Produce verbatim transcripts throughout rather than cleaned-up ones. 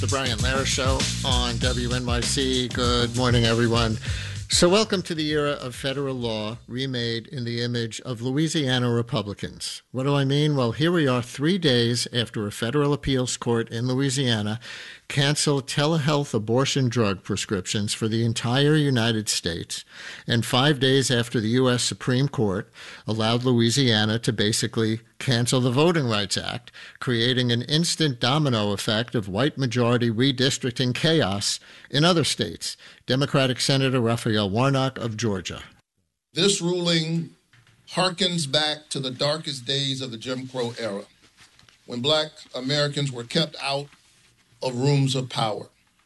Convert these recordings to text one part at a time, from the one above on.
The Brian Lehrer Show on W N Y C. Good morning, everyone. So welcome to the era of federal law remade in the image of Louisiana Republicans. What do I mean? Well, here we are three days after a federal appeals court in Louisiana canceled telehealth abortion drug prescriptions for the entire United States, and five days after the U S Supreme Court allowed Louisiana to basically cancel the Voting Rights Act, creating an instant domino effect of white majority redistricting chaos in other states. Democratic Senator Raphael Warnock of Georgia. This ruling harkens back to the darkest days of the Jim Crow era, when Black Americans were kept out of rooms of power.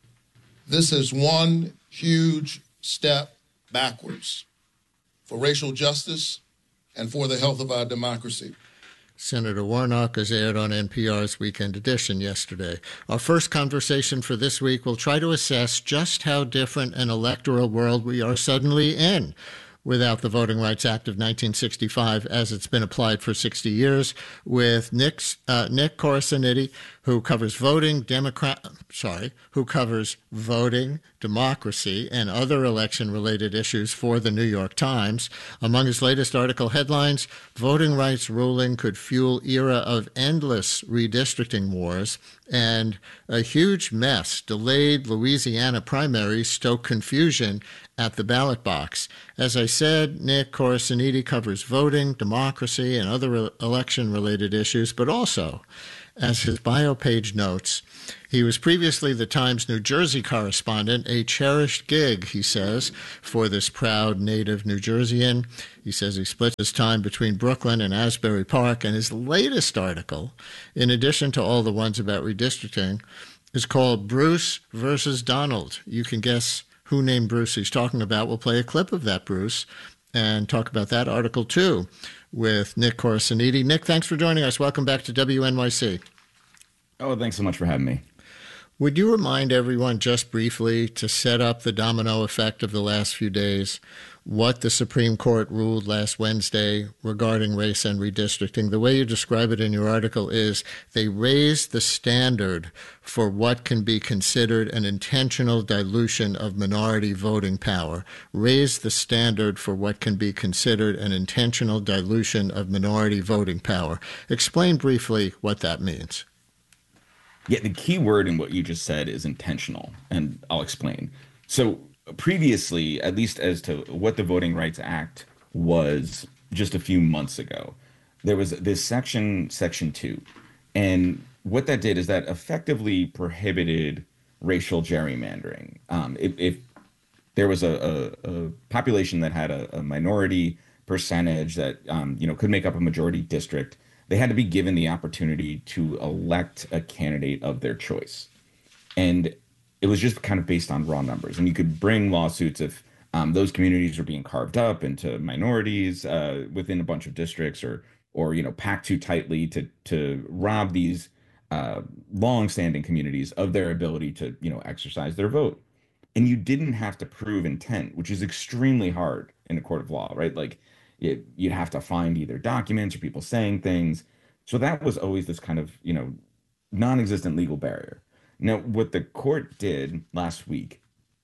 This is one huge step backwards for racial justice and for the health of our democracy. Senator Warnock is aired on N P R's Weekend Edition yesterday. Our first conversation for this week will try to assess just how different an electoral world we are suddenly in without the Voting Rights Act of nineteen sixty-five as it's been applied for sixty years, with Nick, uh, Nick Corasaniti, who covers voting, Democrat, sorry, who covers voting, democracy, and other election-related issues for the New York Times. Among his latest article headlines, voting rights ruling could fuel era of endless redistricting wars, and a huge mess delayed Louisiana primaries stoke confusion at the ballot box. As I said, Nick Corasaniti covers voting, democracy, and other election-related issues, but also, as his bio page notes, he was previously the Times New Jersey correspondent, a cherished gig, he says, for this proud native New Jerseyan. He says he splits his time between Brooklyn and Asbury Park, and his latest article, in addition to all the ones about redistricting, is called Bruce versus Donald. You can guess who named Bruce he's talking about. We'll play a clip of that, Bruce, and talk about that article, too, with Nick Corasaniti. Nick, thanks for joining us. Welcome back to W N Y C. Oh, thanks so much for having me. Would you remind everyone just briefly to set up the domino effect of the last few days, what the Supreme Court ruled last Wednesday regarding race and redistricting? The way you describe it in your article is they raised the standard for what can be considered an intentional dilution of minority voting power, raised the standard for what can be considered an intentional dilution of minority voting power. Explain briefly what that means. Yeah, the key word in what you just said is intentional, and I'll explain. So previously, at least as to what the Voting Rights Act was just a few months ago, there was this section, Section two. And what that did is that effectively prohibited racial gerrymandering. Um, if, if there was a, a, a population that had a, a minority percentage that um, you know could make up a majority district, they had to be given the opportunity to elect a candidate of their choice. And it was just kind of based on raw numbers. And you could bring lawsuits if um, those communities were being carved up into minorities uh, within a bunch of districts, or, or you know, packed too tightly to to rob these uh, long-standing communities of their ability to, you know, exercise their vote. And you didn't have to prove intent, which is extremely hard in a court of law, right? Like, It, you'd have to find either documents or people saying things. So that was always this kind of, you know, non-existent legal barrier. Now, what the court did last week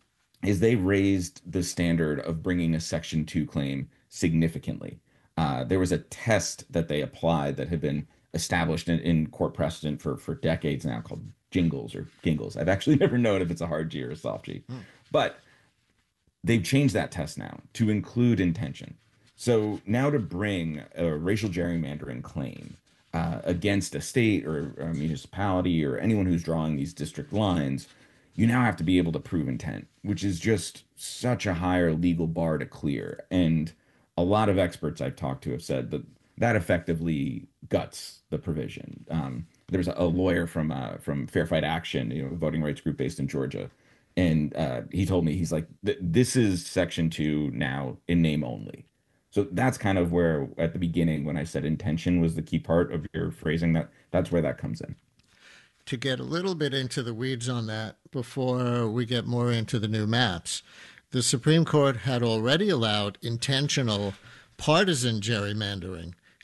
is they raised the standard of bringing a Section two claim significantly. Uh, there was a test that they applied that had been established in, in court precedent for, for decades now called Jingles or Gingles. I've actually never known if it's a hard G or a soft G. Hmm. But they've changed that test now to include intention. So now to bring a racial gerrymandering claim uh, against a state or a municipality or anyone who's drawing these district lines, you now have to be able to prove intent, which is just such a higher legal bar to clear. And a lot of experts I've talked to have said that that effectively guts the provision. Um, there's a lawyer from uh, from Fair Fight Action, you know, a voting rights group based in Georgia, and uh, he told me, he's like, this is Section two now in name only. So that's kind of where, at the beginning, when I said intention was the key part of your phrasing, that that's where that comes in. To get a little bit into the weeds on that before we get more into the new maps, the Supreme Court had already allowed intentional partisan gerrymandering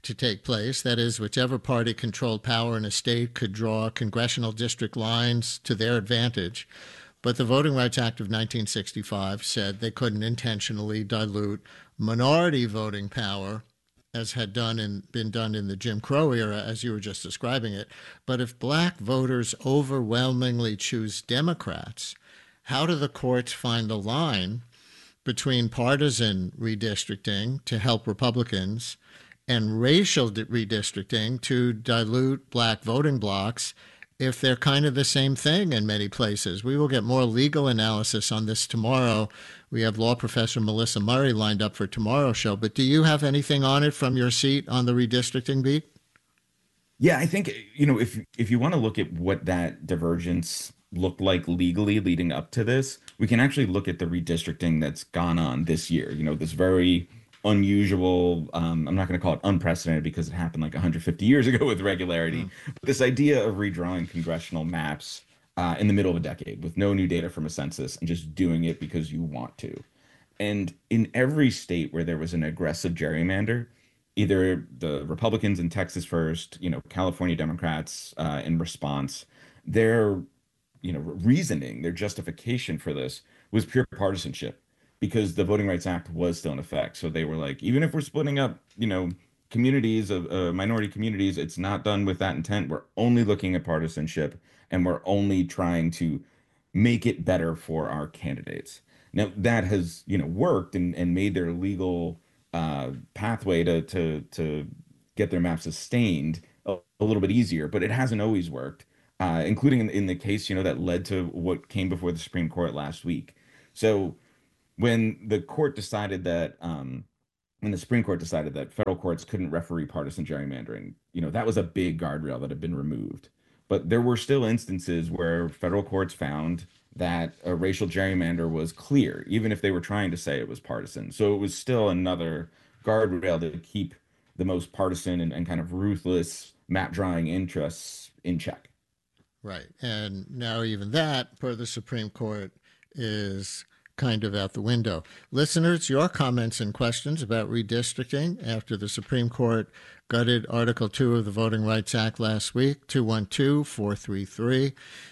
to take place. That is, whichever party controlled power in a state could draw congressional district lines to their advantage. But the Voting Rights Act of nineteen sixty-five said they couldn't intentionally dilute minority voting power, as had done in, been done in the Jim Crow era, as you were just describing it. But if black voters overwhelmingly choose Democrats, how do the courts find the line between partisan redistricting to help Republicans and racial redistricting to dilute black voting blocs if they're kind of the same thing in many places? We will get more legal analysis on this tomorrow. We have law professor Melissa Murray lined up for tomorrow's show. But do you have anything on it from your seat on the redistricting beat? Yeah, I think, you know, if if you want to look at what that divergence looked like legally leading up to this, we can actually look at the redistricting that's gone on this year. You know, this very unusual, um, I'm not going to call it unprecedented because it happened like one hundred fifty years ago with regularity, mm. but this idea of redrawing congressional maps uh, in the middle of a decade with no new data from a census and just doing it because you want to. And in every state where there was an aggressive gerrymander, either the Republicans in Texas first, you know, California Democrats uh, in response, their, you know, reasoning, their justification for this was pure partisanship, because the Voting Rights Act was still in effect. So they were like, even if we're splitting up, you know, communities of uh, minority communities, it's not done with that intent. We're only looking at partisanship, and we're only trying to make it better for our candidates. Now that has, you know, worked and, and made their legal uh, pathway to to to get their map sustained a, a little bit easier, but it hasn't always worked, uh, including in, in the case, you know, that led to what came before the Supreme Court last week. So when the court decided that, um, when the Supreme Court decided that federal courts couldn't referee partisan gerrymandering, you know, that was a big guardrail that had been removed. But there were still instances where federal courts found that a racial gerrymander was clear, even if they were trying to say it was partisan. So it was still another guardrail to keep the most partisan and, and kind of ruthless map drawing interests in check. Right. And now even that, per the Supreme Court, is kind of out the window. Listeners, your comments and questions about redistricting after the Supreme Court gutted Article two of the Voting Rights Act last week, two one two, four three three,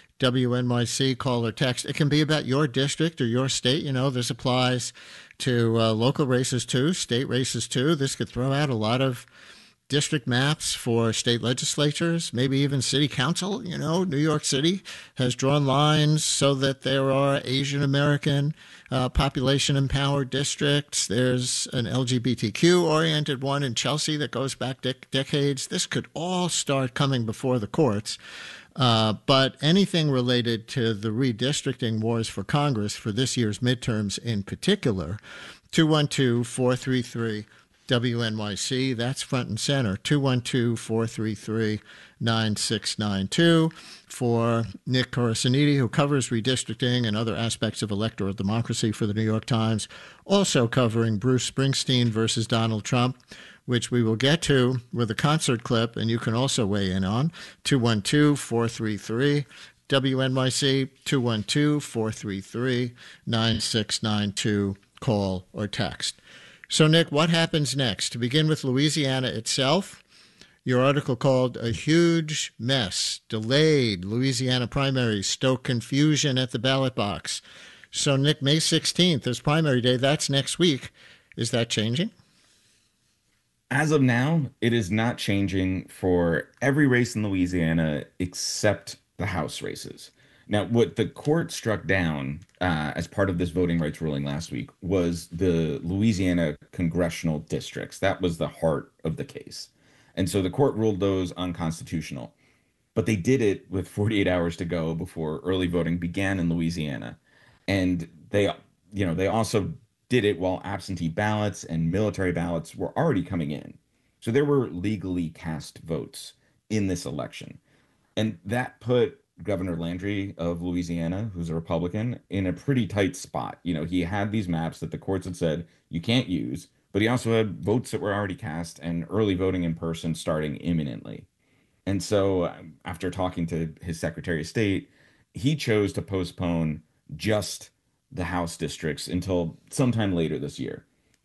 W N Y C, call or text. It can be about your district or your state. You know, this applies to uh, local races too, state races too. This could throw out a lot of district maps for state legislatures, maybe even city council. You know, New York City has drawn lines so that there are Asian American uh, population empowered districts. There's an L G B T Q oriented one in Chelsea that goes back de- decades. This could all start coming before the courts. Uh, but anything related to the redistricting wars for Congress for this year's midterms in particular, two one two, four three three, W N Y C, that's front and center, two one two, four three three, nine six nine two. For Nick Corasaniti, who covers redistricting and other aspects of electoral democracy for the New York Times, also covering Bruce Springsteen versus Donald Trump, which we will get to with a concert clip, and you can also weigh in on, two one two, four three three, W N Y C, two one two, four three three, nine six nine two, call or text. So, Nick, what happens next? To begin with Louisiana itself, your article called A Huge Mess, Delayed Louisiana Primaries, Stoke Confusion at the Ballot Box. So, Nick, May sixteenth is primary day. That's next week. Is that changing? As of now, it is not changing for every race in Louisiana except the House races. Now, what the court struck down uh, as part of this voting rights ruling last week was the Louisiana congressional districts. That was the heart of the case. And so the court ruled those unconstitutional. But they did it with forty-eight hours to go before early voting began in Louisiana. And they, you know, they also did it while absentee ballots and military ballots were already coming in. So there were legally cast votes in this election. And that put Governor Landry of Louisiana, who's a Republican, in a pretty tight spot. You know, he had these maps that the courts had said you can't use, but he also had votes that were already cast and early voting in person starting imminently. And so um, after talking to his Secretary of State, he chose to postpone just the House districts until sometime later this year.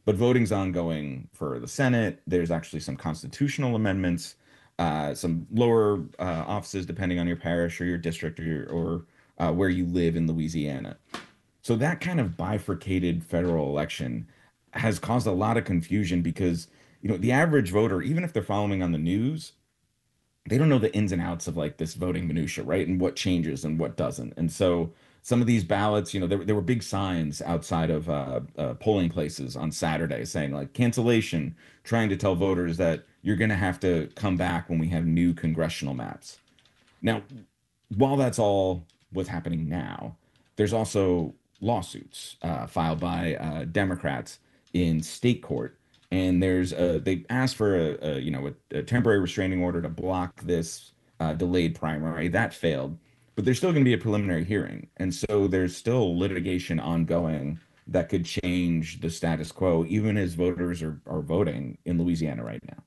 But voting's ongoing for the Senate. There's actually some constitutional amendments, uh, some lower uh, offices depending on your parish or your district or your, or uh, where you live in Louisiana. So that kind of bifurcated federal election has caused a lot of confusion because, you know, the average voter, even if they're following on the news, they don't know the ins and outs of like this voting minutia, right? And what changes and what doesn't. And so some of these ballots, you know, there, there were big signs outside of uh, uh, polling places on Saturday saying like cancellation, trying to tell voters that you're going to have to come back when we have new congressional maps. Now, while that's all what's happening now, there's also lawsuits uh, filed by uh, Democrats in state court, and there's a, they asked for a, a you know a, a temporary restraining order to block this uh, delayed primary that failed, but there's still going to be a preliminary hearing, and so there's still litigation ongoing that could change the status quo, even as voters are, are voting in Louisiana right now.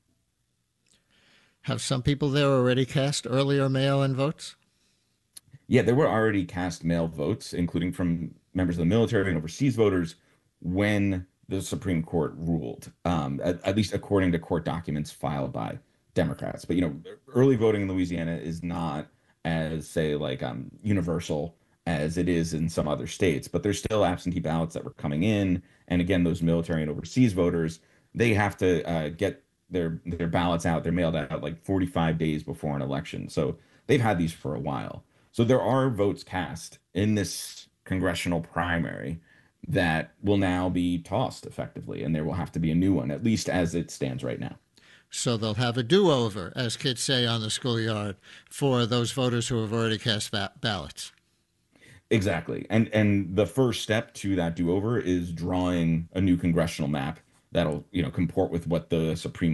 Have some people there already cast earlier mail-in votes? Yeah, there were already cast mail votes, including from members of the military and overseas voters, when the Supreme Court ruled, um, at, at least according to court documents filed by Democrats. But you know, early voting in Louisiana is not as, say, like um, universal as it is in some other states. But there's still absentee ballots that were coming in, and again, those military and overseas voters, they have to uh, get their their ballots out. They're mailed out like forty-five days before an election, so they've had these for a while. So there are votes cast in this congressional primary that will now be tossed effectively, and there will have to be a new one, at least as it stands right now. So they'll have a do-over, as kids say on the schoolyard, for those voters who have already cast ba- ballots. Exactly. And and the first step to that do-over is drawing a new congressional map that'll, you know, comport with what the Supreme